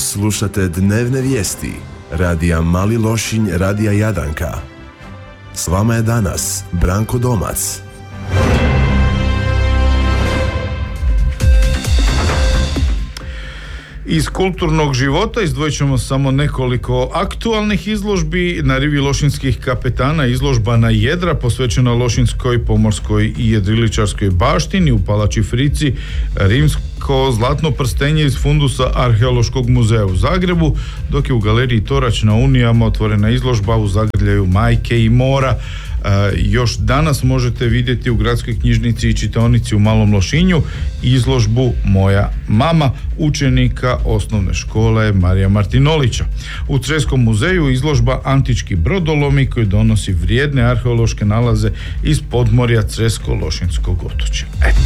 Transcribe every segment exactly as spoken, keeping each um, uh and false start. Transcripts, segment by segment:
slušate dnevne vijesti radija Mali Lošinj, radija Jadanka. S vama je danas Branko Domac. Iz kulturnog života izdvojit ćemo samo nekoliko aktualnih izložbi. Na rivi lošinskih kapetana izložba na jedra posvećena lošinskoj, pomorskoj i jedriličarskoj baštini u Palači Frici, rimsko zlatno prstenje iz fundusa Arheološkog muzeja u Zagrebu, dok je u galeriji Torač na Unijama otvorena izložba u zagrljaju Majke i mora. E, još danas možete vidjeti u gradskoj knjižnici i čitaonici u Malom Lošinju izložbu Moja mama učenika osnovne škole Marija Martinolića. U Creskom muzeju izložba Antički brodolomi koji donosi vrijedne arheološke nalaze iz podmorja Cresko-Lošinskog otočja. Eto.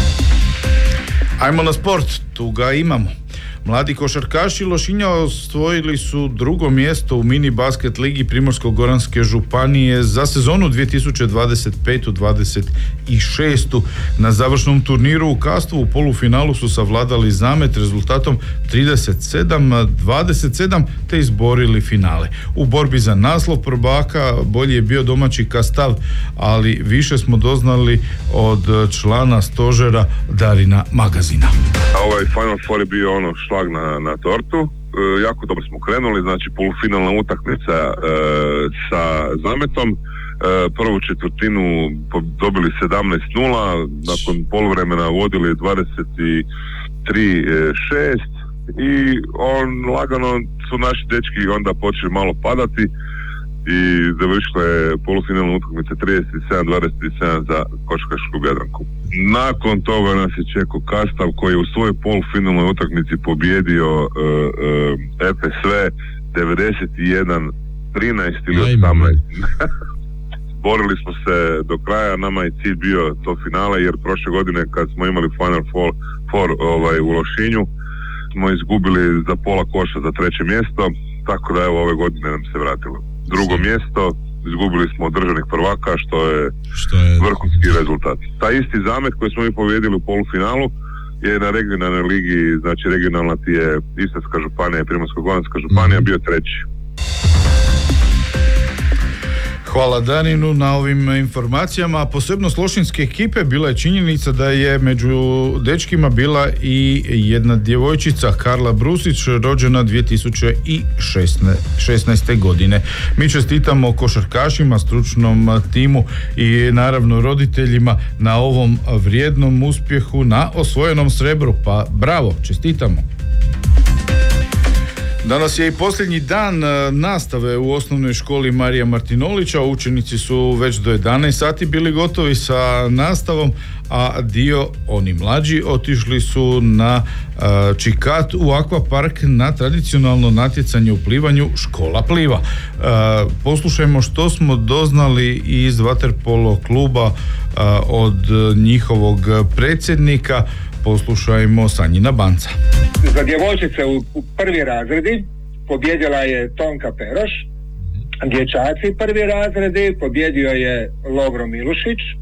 Ajmo na sport, tu ga imamo. Mladi košarkaši Lošinja osvojili su drugo mjesto u mini basket ligi Primorsko-goranske županije za sezonu dvije tisuće dvadeset pete dvadeset šeste. Na završnom turniru u Kastvu u polufinalu su savladali Zamet rezultatom trideset sedam dvadeset sedam te izborili finale. U borbi za naslov prvaka bolji je bio domaći Kastav, ali više smo doznali od člana stožera Darina Magazina. Ovaj Final Four je bio ono šlag na, na tortu. E, jako dobro smo krenuli, znači polufinalna utakmica e, sa Zametom. E, prvu četvrtinu dobili sedamnaest nula, nakon poluvremena vodili dvadeset tri šest i on lagano su naši dečki onda počeli malo padati i završila je polufinalna utakmica trideset sedam dvadeset sedam za košarkašku Jadranku. Nakon toga nas je čekao Kastav koji je u svojoj polufinalnoj utakmici pobjedio uh, uh, F S V devedeset jedan trinaest ili osamnaest. Borili smo se do kraja, nama je cilj bio to finale, jer prošle godine kad smo imali Final Four, four ovaj, u Lošinju smo izgubili za pola koša za treće mjesto, tako da evo ove godine nam se vratilo drugo mjesto, izgubili smo od državnih prvaka, što je, što je vrhunski rezultat. Taj isti Zamet koji smo mi pobjedili u polufinalu je na regionalnoj ligi, znači regionalna ti je Istarska županija i Primorsko-goranska županija, bio treći. Hvala Daninu na ovim informacijama. Posebnost lošinske ekipe bila je činjenica da je među dečkima bila i jedna djevojčica, Karla Brusić, rođena dvije tisuće šesnaeste. godine. Mi čestitamo košarkašima, stručnom timu i naravno roditeljima na ovom vrijednom uspjehu, na osvojenom srebru. Pa bravo, čestitamo. Danas je i posljednji dan nastave u osnovnoj školi Marija Martinolića. Učenici su već do jedanaest sati bili gotovi sa nastavom, a dio, oni mlađi, otišli su na uh, Čikat u akvapark na tradicionalno natjecanje u plivanju Škola pliva. Uh, poslušajmo što smo doznali iz vaterpolo kluba uh, od njihovog predsjednika. Poslušajmo Sanjina Banca. Za djevojčice u, u prvi razredi pobjedila je Tonka Peroš, dječaci prvi razredi pobjedio je Lovro Milušić, e,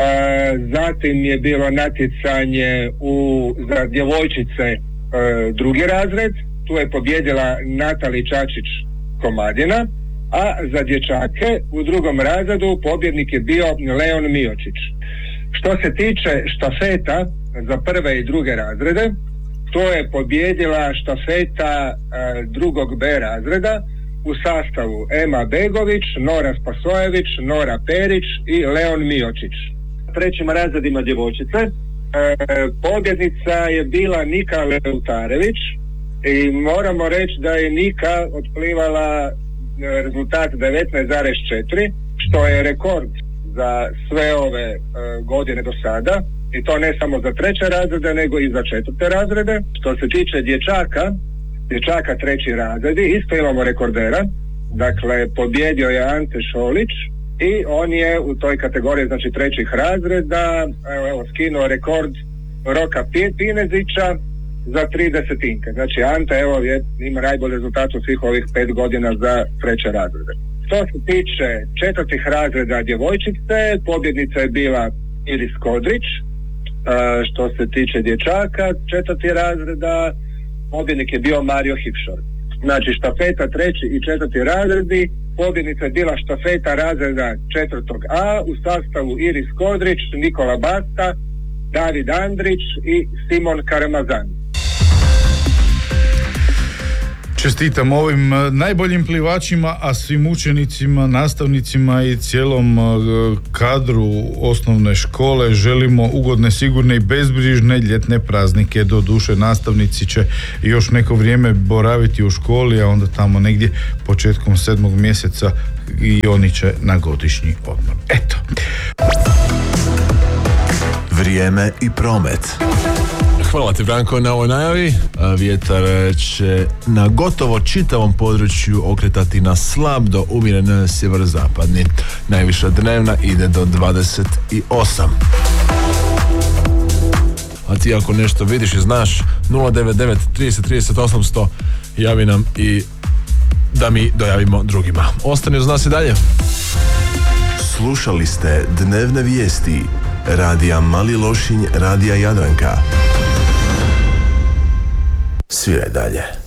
zatim je bilo natjecanje u, za djevojčice e, drugi razred, tu je pobjedila Natali Čačić Komadina, a za dječake u drugom razredu pobjednik je bio Leon Miočić. Što se tiče štafeta za prve i druge razrede, to je pobjedila štafeta e, drugog B razreda u sastavu Ema Begović, Nora Spasojević, Nora Perić i Leon Miočić. Trećim razredima djevojčice e, pobjednica je bila Nika Leutarević i moramo reći da je Nika otplivala rezultat devetnaest zarez četiri, što je rekord za sve ove e, godine do sada, i to ne samo za treće razrede nego i za četvrte razrede. Što se tiče dječaka, dječaka treći razredi, isto imamo rekordera, dakle pobjedio je Ante Šolić i on je u toj kategoriji, znači trećih razreda, evo, evo skinuo rekord Roka Pinezića za tri desetinke. Znači Ante evo je, ima najbolji rezultat u svih ovih pet godina za treće razrede. Što se tiče četvrtih razreda djevojčice, pobjednica je bila Iris Kodrić. Što se tiče dječaka četvrti razreda, pobjednik je bio Mario Hipšor. Znači štafeta treći i četvrti razredi, pobjednica je bila štafeta razreda četvrtog A u sastavu Iris Kodrić, Nikola Basta, David Andrić i Simon Karamazan. Čestitam ovim najboljim plivačima, a svim učenicima, nastavnicima i cijelom kadru osnovne škole želimo ugodne, sigurne i bezbrižne ljetne praznike. Do duše nastavnici će još neko vrijeme boraviti u školi, a onda tamo negdje početkom sedmog mjeseca i oni će na godišnji odmor. Eto. Vrijeme i promet. Hvala ti, Branko, na ovoj najavi. Vjetar će na gotovo čitavom području okretati na slab do umjeren sjeverozapadni. Najviša dnevna ide do dvadeset osam. A ti ako nešto vidiš i znaš, nula devet devet trideset trideset osamsto, javi nam i da mi dojavimo drugima. Ostani uz nas i dalje. Slušali ste dnevne vijesti Radija Mali Lošinj, Radija Jadranka. Sviraj dalje.